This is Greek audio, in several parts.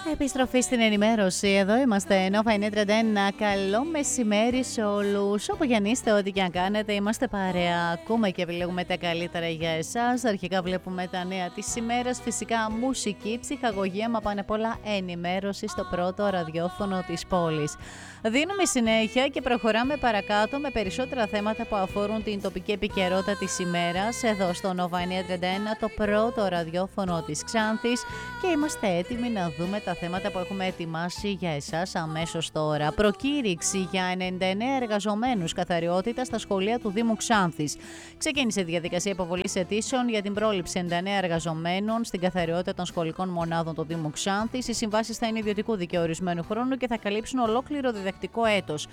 Επιστροφή στην ενημέρωση. Εδώ είμαστε, Nova 931. Καλό μεσημέρι σε όλους. Όπου κι αν είστε, ό,τι κι αν κάνετε, είμαστε παρέα. Ακούμε και επιλέγουμε τα καλύτερα για εσάς. Αρχικά βλέπουμε τα νέα της ημέρας. Φυσικά μουσική, ψυχαγωγία, μα πάνω απ' όλα ενημέρωση στο πρώτο ραδιόφωνο της πόλης. Δίνουμε συνέχεια και προχωράμε παρακάτω με περισσότερα θέματα που αφορούν την τοπική επικαιρότητα της ημέρας. Εδώ στο Nova 931, το πρώτο ραδιόφωνο της Ξάνθης, και είμαστε έτοιμοι να δούμε τα θέματα που έχουμε ετοιμάσει για εσάς αμέσως τώρα. Προκήρυξη για 99 εργαζομένους καθαριότητα στα σχολεία του Δήμου Ξάνθης. Ξεκίνησε η διαδικασία υποβολής αιτήσεων για την πρόληψη 99 εργαζομένων στην καθαριότητα των σχολικών μονάδων του Δήμου Ξάνθης. Οι συμβάσεις θα είναι ιδιωτικού δικαιωρισμένου χρόνου και θα καλύψουν ολόκληρο διδακτικό έτος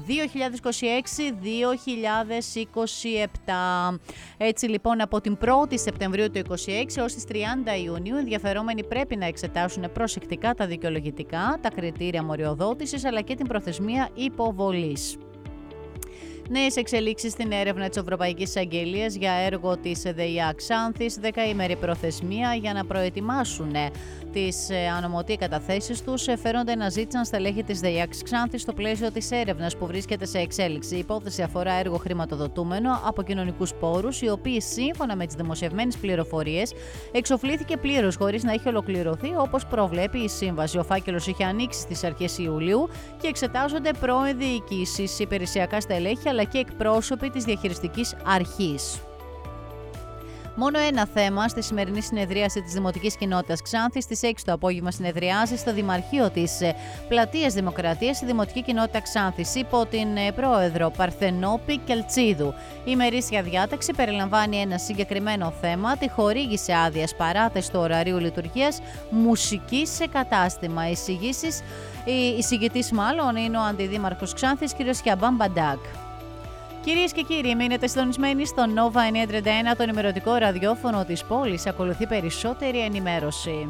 2026-2027. Έτσι λοιπόν, από την 1η Σεπτεμβρίου του 2026 έως τις 30 Ιουνίου, ενδιαφερόμενοι πρέπει να εξετάσουν προσεκτικά τα δικαιολογητικά, τα κριτήρια μοριοδότησης αλλά και την προθεσμία υποβολής. Νέες εξελίξεις στην έρευνα της Ευρωπαϊκής Αγγελίας για έργο της ΔΕΙΑ Ξάνθης, 10ημερη προθεσμία για να προετοιμάσουν τις ανωμοτεί καταθέσεις τους. Φέρονται να ζήτησαν στελέχη της ΔΕΙΑ Ξάνθης στο πλαίσιο της έρευνας που βρίσκεται σε εξέλιξη. Η υπόθεση αφορά έργο χρηματοδοτούμενο από κοινωνικούς πόρους, οι οποίοι σύμφωνα με τις δημοσιευμένες πληροφορίες εξοφλήθηκε πλήρως χωρίς να έχει ολοκληρωθεί όπως προβλέπει η σύμβαση. Ο φάκελος είχε ανοίξει στις αρχές Ιουλίου και εξετάζονται πρώην διοικήσεις, υπηρεσιακά στελέχη αλλά και εκπρόσωποι της διαχειριστικής αρχής. Μόνο ένα θέμα στη σημερινή συνεδρίαση της Δημοτικής Κοινότητας Ξάνθης. Στις 6 το απόγευμα συνεδριάζει στο Δημαρχείο της Πλατείας Δημοκρατίας η Δημοτική Κοινότητα Ξάνθης υπό την πρόεδρο Παρθενόπη Κελτσίδου. Η ημερήσια διάταξη περιλαμβάνει ένα συγκεκριμένο θέμα, τη χορήγηση άδειας παράταση του ωραρίου λειτουργίας μουσικής σε κατάστημα. Εισηγητής είναι ο Αντιδήμαρχος Ξάνθης, κ. Σιαμπάν Μπαντάκ. Κυρίες και κύριοι, μείνετε συντονισμένοι στο Nova 931, το ενημερωτικό ραδιόφωνο της πόλης. Ακολουθεί περισσότερη ενημέρωση.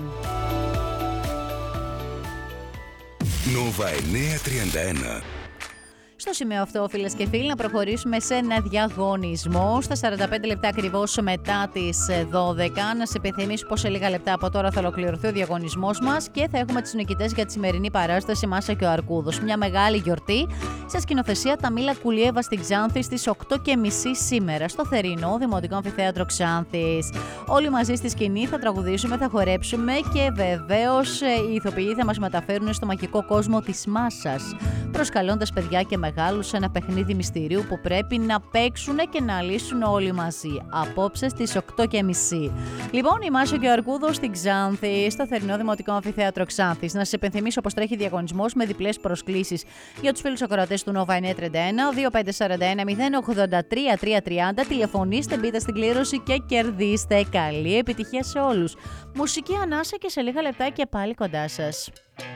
Nova 931. Στο σημείο αυτό, φίλες και φίλοι, να προχωρήσουμε σε ένα διαγωνισμό στα 45 λεπτά ακριβώς μετά τις 12. Να σε υπενθυμίσω πως σε λίγα λεπτά από τώρα θα ολοκληρωθεί ο διαγωνισμός μας και θα έχουμε τους νικητές για τη σημερινή παράσταση Μάσα και ο Αρκούδος. Μια μεγάλη γιορτή σε σκηνοθεσία Ταμίλα Κουλιέβα στην Ξάνθη στις 8:30 σήμερα στο θερινό Δημοτικό Αμφιθέατρο Ξάνθης. Όλοι μαζί στη σκηνή θα τραγουδήσουμε, θα χορέψουμε και βεβαίως οι ηθοποιοί θα μας μεταφέρουν στο μαγικό κόσμο της Μάσας, προσκαλώντας παιδιά και μεγάλους σε ένα παιχνίδι μυστηρίου που πρέπει να παίξουν και να λύσουν όλοι μαζί. Απόψε στις 8:30. Λοιπόν, η Μάσα και ο Αρκούδος στην Ξάνθη, στο θερινό Δημοτικό Αμφιθέατρο Ξάνθης. Να σας υπενθυμίσω πως τρέχει διαγωνισμός με διπλές προσκλήσεις για τους φίλους ακροατές του Nova 931, 2541 083 330. Τηλεφωνήστε, μπείτε στην κλήρωση και κερδίστε. Καλή επιτυχία σε όλους. Μουσική ανάσα και σε λίγα λεπτά και πάλι κοντά σας.